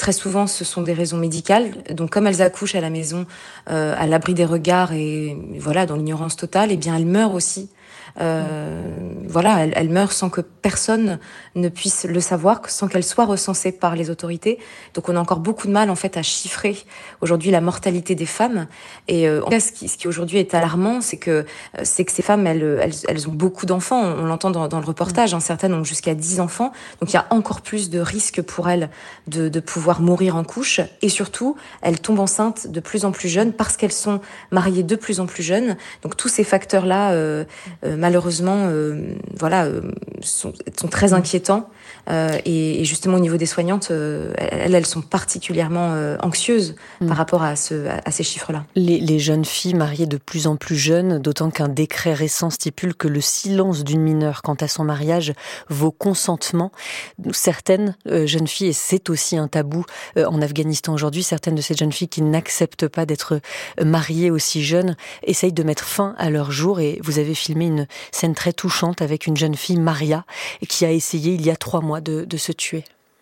très souvent, ce sont des raisons médicales. Donc, comme elles accouchent à la maison, à l'abri des regards et voilà, dans l'ignorance totale, eh bien, elles meurent aussi. Voilà, elles meurent sans que personne ne puisse le savoir, sans qu'elles soient recensées par les autorités. Donc, on a encore beaucoup de mal, en fait, à chiffrer aujourd'hui la mortalité des femmes. Et en tout cas, ce qui aujourd'hui est alarmant, c'est que ces femmes, elles ont beaucoup d'enfants. On l'entend dans le reportage. Hein, certaines ont jusqu'à 10 enfants. Donc, il y a encore plus de risques pour elles de pouvoir mourir en couche. Et surtout, elles tombent enceintes de plus en plus jeunes parce qu'elles sont mariées de plus en plus jeunes. Donc, tous ces facteurs-là, malheureusement, sont très inquiétants. Et justement, au niveau des soignantes, elles sont particulièrement anxieuses par rapport à ces chiffres-là. Les jeunes filles mariées de plus en plus jeunes, d'autant qu'un décret récent stipule que le silence d'une mineure quant à son mariage vaut consentement. Certaines jeunes filles, et c'est aussi un tabou en Afghanistan aujourd'hui, certaines de ces jeunes filles qui n'acceptent pas d'être mariées aussi jeunes, essayent de mettre fin à leur jour. Et vous avez filmé une scène très touchante avec une jeune fille, Maria, qui a essayé il y a 3 mois de se tuer.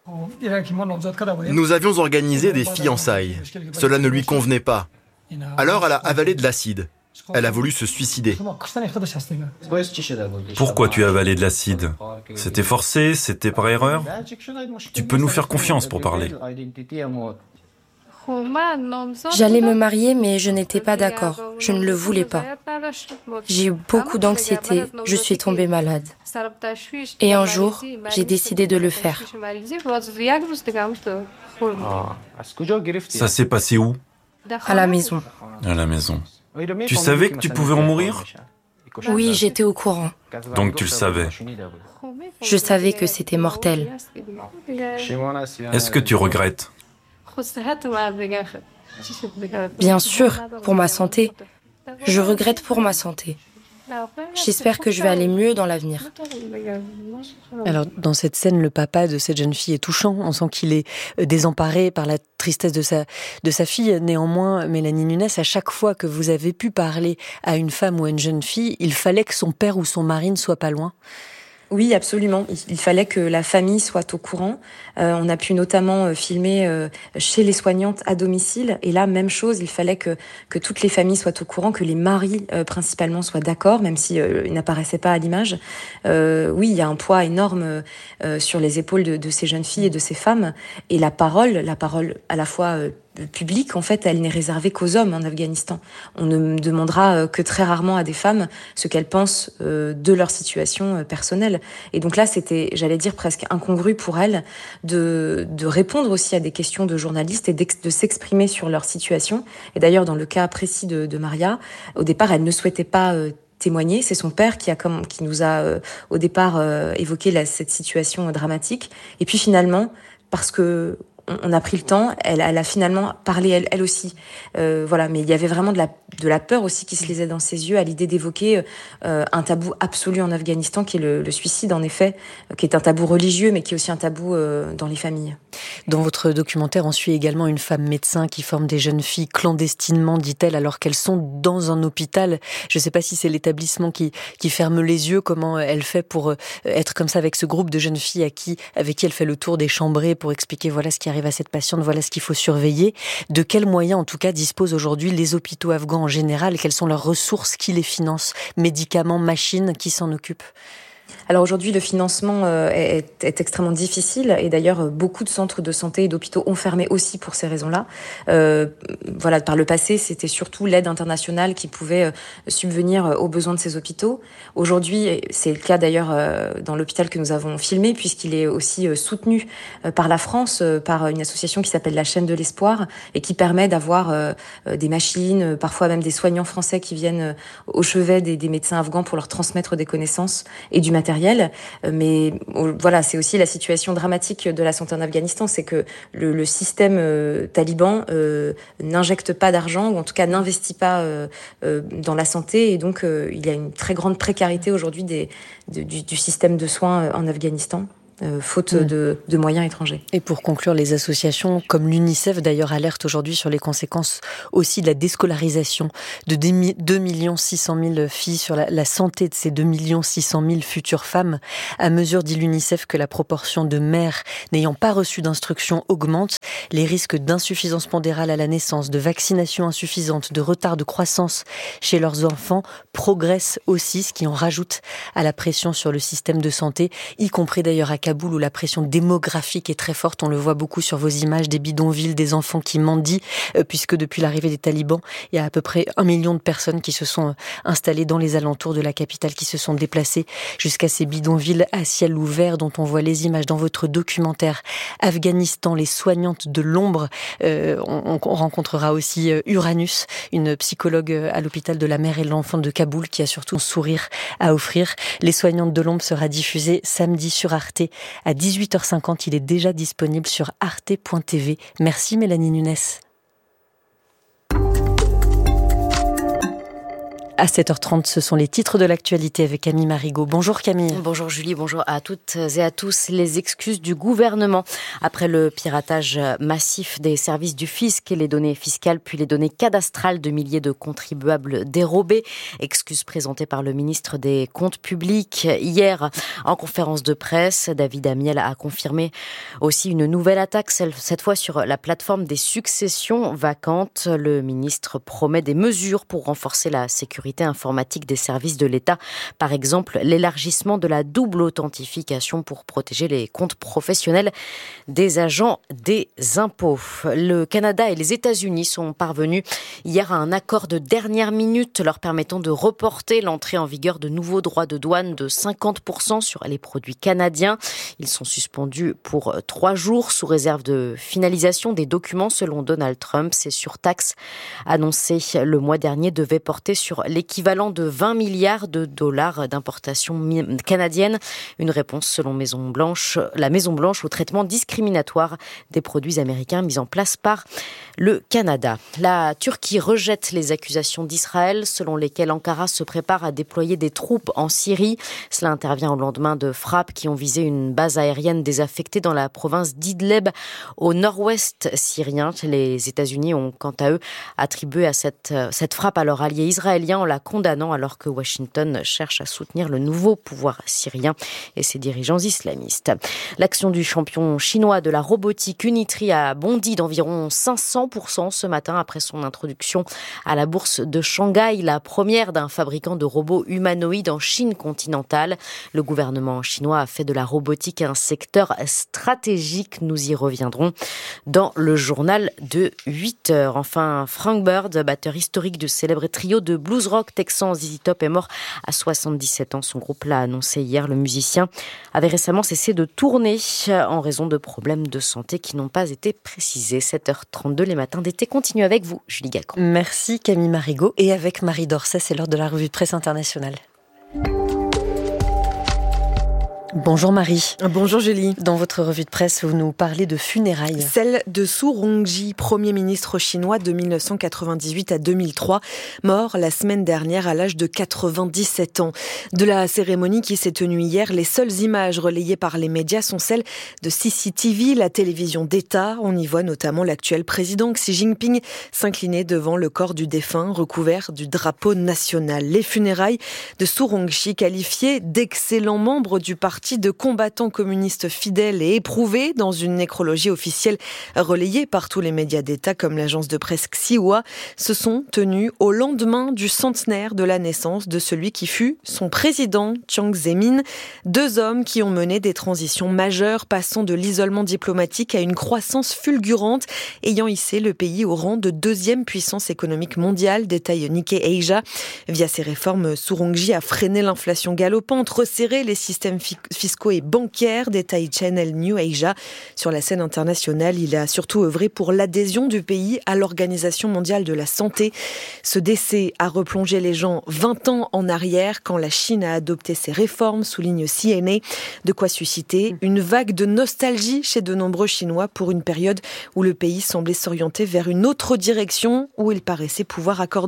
Nous avions organisé des fiançailles. Cela ne lui convenait pas. Alors elle a avalé de l'acide. Elle a voulu se suicider. Pourquoi tu as avalé de l'acide ? C'était forcé ? C'était par erreur ? Tu peux nous faire confiance pour parler. J'allais me marier, mais je n'étais pas d'accord. Je ne le voulais pas. J'ai eu beaucoup d'anxiété. Je suis tombée malade. Et un jour, j'ai décidé de le faire. Ça s'est passé où ? À la maison. À la maison. Tu savais que tu pouvais en mourir ? Oui, j'étais au courant. Donc tu le savais. Je savais que c'était mortel. Est-ce que tu regrettes ? Bien sûr, pour ma santé. Je regrette pour ma santé. J'espère que je vais aller mieux dans l'avenir. Alors, dans cette scène, le papa de cette jeune fille est touchant. On sent qu'il est désemparé par la tristesse de sa fille. Néanmoins, Mélanie Nunes, à chaque fois que vous avez pu parler à une femme ou à une jeune fille, il fallait que son père ou son mari ne soit pas loin. Oui, absolument. Il fallait que la famille soit au courant. On a pu notamment filmer chez les soignantes à domicile. Et là, même chose, il fallait que toutes les familles soient au courant, que les maris principalement soient d'accord, même si ils n'apparaissaient pas à l'image. Oui, il y a un poids énorme sur les épaules de ces jeunes filles et de ces femmes. Et la parole à la fois publique, en fait, elle n'est réservée qu'aux hommes en Afghanistan. On ne demandera que très rarement à des femmes ce qu'elles pensent de leur situation personnelle. Et donc là, c'était, j'allais dire, presque incongru pour elles de répondre aussi à des questions de journalistes et de s'exprimer sur leur situation. Et d'ailleurs, dans le cas précis de Maria, au départ, elle ne souhaitait pas témoigner. C'est son père qui nous a au départ évoqué cette situation dramatique. Et puis finalement, parce que on a pris le temps, elle a finalement parlé elle aussi. Voilà, mais il y avait vraiment de la peur aussi qui se lisait dans ses yeux à l'idée d'évoquer un tabou absolu en Afghanistan qui est le suicide, en effet, qui est un tabou religieux, mais qui est aussi un tabou dans les familles. Dans votre documentaire, on suit également une femme médecin qui forme des jeunes filles clandestinement, dit-elle, alors qu'elles sont dans un hôpital. Je ne sais pas si c'est l'établissement qui ferme les yeux, comment elle fait pour être comme ça avec ce groupe de jeunes filles avec qui elle fait le tour des chambrées pour expliquer voilà ce qui arrive à cette patiente, voilà ce qu'il faut surveiller. De quels moyens, en tout cas, disposent aujourd'hui les hôpitaux afghans en général? Quelles sont leurs ressources? Qui les financent? Médicaments, machines, qui s'en occupent? Alors aujourd'hui, le financement est extrêmement difficile et d'ailleurs, beaucoup de centres de santé et d'hôpitaux ont fermé aussi pour ces raisons-là. Voilà, par le passé, c'était surtout l'aide internationale qui pouvait subvenir aux besoins de ces hôpitaux. Aujourd'hui, c'est le cas d'ailleurs dans l'hôpital que nous avons filmé, puisqu'il est aussi soutenu par la France, par une association qui s'appelle la Chaîne de l'Espoir et qui permet d'avoir des machines, parfois même des soignants français qui viennent au chevet des médecins afghans pour leur transmettre des connaissances et du matériel. Mais voilà, c'est aussi la situation dramatique de la santé en Afghanistan, c'est que le système taliban n'injecte pas d'argent, ou en tout cas n'investit pas dans la santé, et donc il y a une très grande précarité aujourd'hui du système de soins en Afghanistan. faute de moyens étrangers. Et pour conclure, les associations comme l'UNICEF d'ailleurs alertent aujourd'hui sur les conséquences aussi de la déscolarisation de 2 600 000 filles, sur la santé de ces 2 600 000 futures femmes. À mesure, dit l'UNICEF, que la proportion de mères n'ayant pas reçu d'instruction augmente, les risques d'insuffisance pondérale à la naissance, de vaccination insuffisante, de retard de croissance chez leurs enfants progressent aussi, ce qui en rajoute à la pression sur le système de santé, y compris d'ailleurs à Kaboul où la pression démographique est très forte. On le voit beaucoup sur vos images des bidonvilles, des enfants qui mendient, puisque depuis l'arrivée des talibans, il y a à peu près 1 million de personnes qui se sont installées dans les alentours de la capitale, qui se sont déplacées jusqu'à ces bidonvilles à ciel ouvert dont on voit les images dans votre documentaire Afghanistan, les soignantes de l'ombre. On rencontrera aussi Uranus, une psychologue à l'hôpital de la mère et de l'enfant de Kaboul qui a surtout un sourire à offrir. Les soignantes de l'ombre sera diffusé samedi sur Arte à 18h50. Il est déjà disponible sur arte.tv. Merci Mélanie Nunes. À 7h30, ce sont les titres de l'actualité avec Camille Marigot. Bonjour Camille. Bonjour Julie, bonjour à toutes et à tous. Les excuses du gouvernement après le piratage massif des services du fisc et les données fiscales puis les données cadastrales de milliers de contribuables dérobés. Excuses présentées par le ministre des Comptes publics. Hier, en conférence de presse, David Amiel a confirmé aussi une nouvelle attaque, cette fois sur la plateforme des successions vacantes. Le ministre promet des mesures pour renforcer la sécurité informatique des services de l'État. Par exemple, l'élargissement de la double authentification pour protéger les comptes professionnels des agents des impôts. Le Canada et les États-Unis sont parvenus hier à un accord de dernière minute leur permettant de reporter l'entrée en vigueur de nouveaux droits de douane de 50% sur les produits canadiens. Ils sont suspendus pour 3 jours sous réserve de finalisation des documents selon Donald Trump. Ces surtaxes annoncées le mois dernier devaient porter sur l'équivalent de 20 milliards de dollars d'importation canadienne. Une réponse selon la Maison-Blanche au traitement discriminatoire des produits américains mis en place par le Canada. La Turquie rejette les accusations d'Israël selon lesquelles Ankara se prépare à déployer des troupes en Syrie. Cela intervient au lendemain de frappes qui ont visé une base aérienne désaffectée dans la province d'Idlib au nord-ouest syrien. Les États-Unis ont quant à eux attribué à cette frappe à leur allié israélien en la condamnant alors que Washington cherche à soutenir le nouveau pouvoir syrien et ses dirigeants islamistes. L'action du champion chinois de la robotique Unitree a bondi d'environ 500% ce matin après son introduction à la bourse de Shanghai, la première d'un fabricant de robots humanoïdes en Chine continentale. Le gouvernement chinois a fait de la robotique un secteur stratégique. Nous y reviendrons dans le journal de 8h. Enfin, Frank Bird, batteur historique du célèbre trio de blues rock texan ZZ Top, est mort à 77 ans. Son groupe l'a annoncé hier. Le musicien avait récemment cessé de tourner en raison de problèmes de santé qui n'ont pas été précisés. 7h32, les matins d'été continuent avec vous, Julie Gacon. Merci Camille Marigot. Et avec Marie Dorset, c'est l'heure de la revue de presse internationale. Bonjour Marie. Bonjour Julie. Dans votre revue de presse, vous nous parlez de funérailles. Celle de Su Rongji, Premier ministre chinois de 1998 à 2003, mort la semaine dernière à l'âge de 97 ans. De la cérémonie qui s'est tenue hier, les seules images relayées par les médias sont celles de CCTV, la télévision d'État. On y voit notamment l'actuel président Xi Jinping s'incliner devant le corps du défunt recouvert du drapeau national. Les funérailles de Su Rongji, qualifiés d'excellents membres du parti de combattants communistes fidèles et éprouvés dans une nécrologie officielle relayée par tous les médias d'État comme l'agence de presse Xinhua, se sont tenues au lendemain du centenaire de la naissance de celui qui fut son président, Jiang Zemin. 2 hommes qui ont mené des transitions majeures, passant de l'isolement diplomatique à une croissance fulgurante, ayant hissé le pays au rang de 2e puissance économique mondiale, détaille Nikkei Asia. Via ses réformes, Su Rongji a freiné l'inflation galopante, resserré les systèmes fiscaux et bancaires, détaille Channel New Asia. Sur la scène internationale, il a surtout œuvré pour l'adhésion du pays à l'Organisation mondiale de la santé. Ce décès a replongé les gens 20 ans en arrière quand la Chine a adopté ses réformes, souligne CNA. De quoi susciter une vague de nostalgie chez de nombreux Chinois pour une période où le pays semblait s'orienter vers une autre direction, où il paraissait pouvoir accorder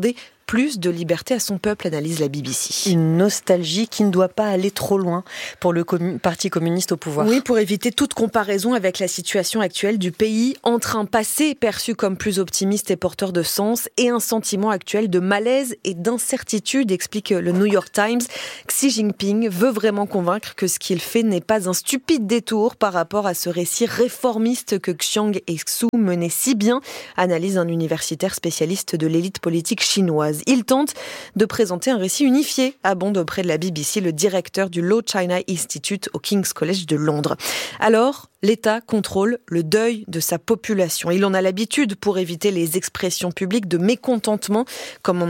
plus de liberté à son peuple, analyse la BBC. Une nostalgie qui ne doit pas aller trop loin pour le Parti communiste au pouvoir. Oui, pour éviter toute comparaison avec la situation actuelle du pays, entre un passé perçu comme plus optimiste et porteur de sens et un sentiment actuel de malaise et d'incertitude, explique le New York Times. Xi Jinping veut vraiment convaincre que ce qu'il fait n'est pas un stupide détour par rapport à ce récit réformiste que Chiang et Xu menaient si bien, analyse un universitaire spécialiste de l'élite politique chinoise. Il tente de présenter un récit unifié, abonde auprès de la BBC le directeur du Law China Institute au King's College de Londres. Alors, l'État contrôle le deuil de sa population. Il en a l'habitude pour éviter les expressions publiques de mécontentement, comme en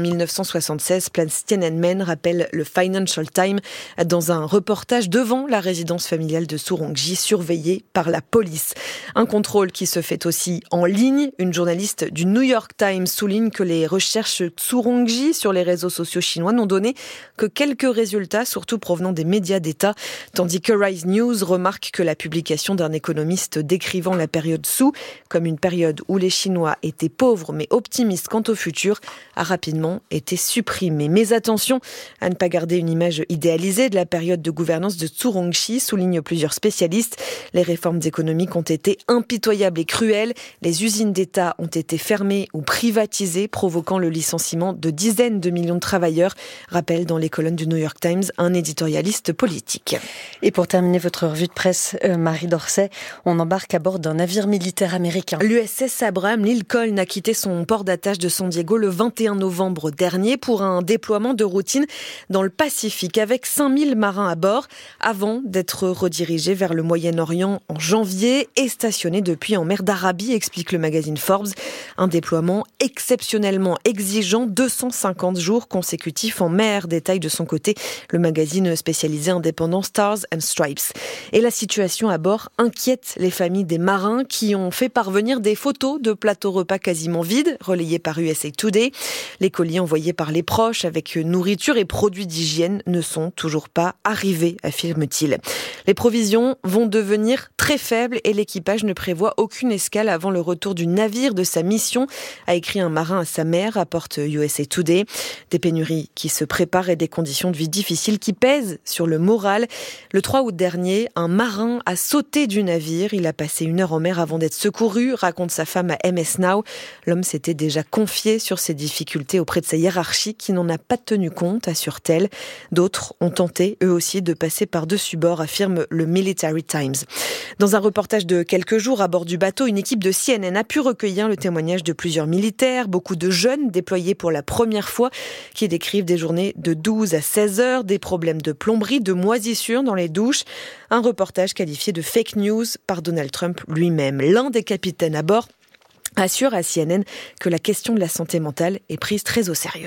1976, place Tiananmen, rappelle le Financial Times, dans un reportage devant la résidence familiale de Surongji, surveillée par la police. Un contrôle qui se fait aussi en ligne. Une journaliste du New York Times souligne que les recherches Surongji sur les réseaux sociaux chinois n'ont donné que quelques résultats, surtout provenant des médias d'État, tandis que Rise News remarque que la publication d'un économiste décrivant la période Xu comme une période où les Chinois étaient pauvres mais optimistes quant au futur a rapidement été supprimée. Mais attention à ne pas garder une image idéalisée de la période de gouvernance de Surongji, soulignent plusieurs spécialistes. Les réformes économiques ont été impitoyables et cruelles. Les usines d'État ont été fermées ou privatisées, provoquant le licenciement de dizaines de millions de travailleurs, rappelle dans les colonnes du New York Times un éditorialiste politique. Et pour terminer votre revue de presse, Marie Dorcet, on embarque à bord d'un navire militaire américain. L'USS Abraham Lincoln a quitté son port d'attache de San Diego le 21 novembre dernier pour un déploiement de routine dans le Pacifique avec 5000 marins à bord avant d'être redirigé vers le Moyen-Orient en janvier et stationné depuis en mer d'Arabie, explique le magazine Forbes. Un déploiement exceptionnellement exigeant, 250 jours consécutifs en mer, détaille de son côté le magazine spécialisé indépendant Stars and Stripes. Et la situation à bord inquiète les familles des marins qui ont fait parvenir des photos de plateaux repas quasiment vides, relayés par USA Today. Les colis envoyés par les proches avec nourriture et produits d'hygiène ne sont toujours pas arrivés, affirme-t-il. Les provisions vont devenir très faibles et l'équipage ne prévoit aucune escale avant le retour du navire de sa mission, a écrit un marin à sa mère, rapporte USA Today. Des pénuries qui se préparent et des conditions de vie difficiles qui pèsent sur le moral. Le 3 août dernier, un marin a sauté du navire. Il a passé 1 heure en mer avant d'être secouru, raconte sa femme à MS Now. L'homme s'était déjà confié sur ses difficultés auprès de sa hiérarchie qui n'en a pas tenu compte, assure-t-elle. D'autres ont tenté, eux aussi, de passer par-dessus bord, affirme le Military Times. Dans un reportage de quelques jours à bord du bateau, une équipe de CNN a pu recueillir le témoignage de plusieurs militaires, beaucoup de jeunes déployés pour la première fois, qui décrivent des journées de 12 à 16 heures, des problèmes de plomberie, de moisissures dans les douches. Un reportage qualifié de fake news par Donald Trump lui-même. L'un des capitaines à bord assure à CNN que la question de la santé mentale est prise très au sérieux.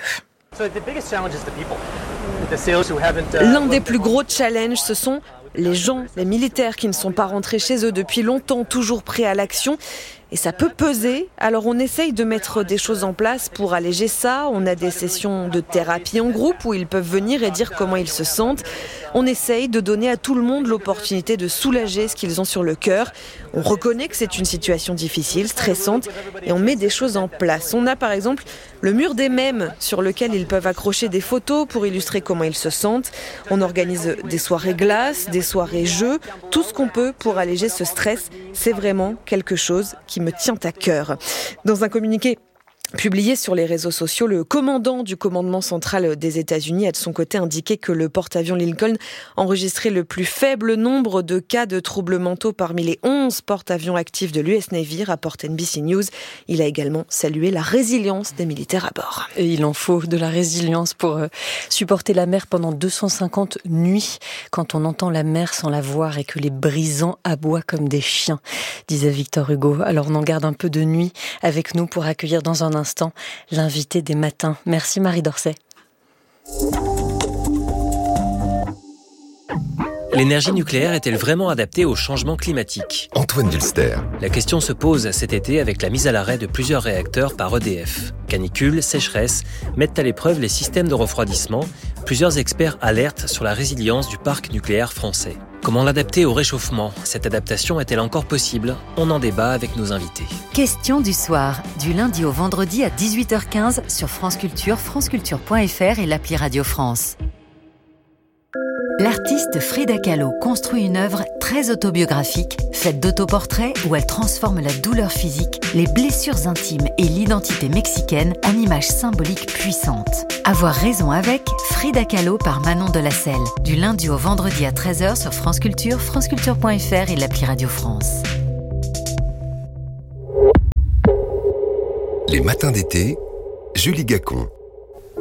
L'un des plus gros challenges, ce sont les gens, les militaires qui ne sont pas rentrés chez eux depuis longtemps, toujours prêts à l'action. Et ça peut peser, alors on essaye de mettre des choses en place pour alléger ça. On a des sessions de thérapie en groupe où ils peuvent venir et dire comment ils se sentent. On essaye de donner à tout le monde l'opportunité de soulager ce qu'ils ont sur le cœur. On reconnaît que c'est une situation difficile, stressante, et on met des choses en place. On a par exemple le mur des mèmes sur lequel ils peuvent accrocher des photos pour illustrer comment ils se sentent. On organise des soirées glace, des soirées jeux, tout ce qu'on peut pour alléger ce stress. C'est vraiment quelque chose qui me tient à cœur. Dans un communiqué publié sur les réseaux sociaux, le commandant du commandement central des États-Unis a de son côté indiqué que le porte-avions Lincoln enregistrait le plus faible nombre de cas de troubles mentaux parmi les 11 porte-avions actifs de l'US Navy, rapporte NBC News. Il a également salué la résilience des militaires à bord. Et il en faut de la résilience pour supporter la mer pendant 250 nuits, quand on entend la mer sans la voir et que les brisants aboient comme des chiens, disait Victor Hugo. Alors on en garde un peu de nuit avec nous pour accueillir dans un instant l'invité des matins. Merci Marie Dorcet. L'énergie nucléaire est-elle vraiment adaptée au changement climatique ? Antoine Dulster. La question se pose cet été avec la mise à l'arrêt de plusieurs réacteurs par EDF. Canicule, sécheresse mettent à l'épreuve les systèmes de refroidissement. Plusieurs experts alertent sur la résilience du parc nucléaire français. Comment l'adapter au réchauffement ? Cette adaptation est-elle encore possible ? On en débat avec nos invités. Question du soir, du lundi au vendredi à 18h15 sur France Culture, franceculture.fr et l'appli Radio France. L'artiste Frida Kahlo construit une œuvre très autobiographique, faite d'autoportraits où elle transforme la douleur physique, les blessures intimes et l'identité mexicaine en images symboliques puissantes. Avoir raison avec Frida Kahlo par Manon Delacelle, du lundi au vendredi à 13h sur France Culture, franceculture.fr et l'appli Radio France. Les matins d'été, Julie Gacon.